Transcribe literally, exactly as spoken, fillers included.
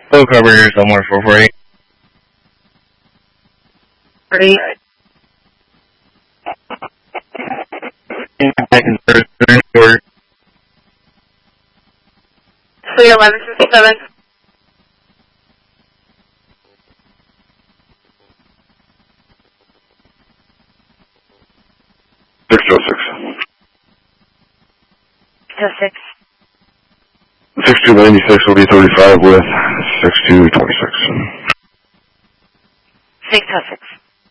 Full cover here somewhere, four forty. Three. Three eleven fifty seven. Six oh six. Oh six. Six two ninety six will be thirty five with six two twenty six. Six oh six.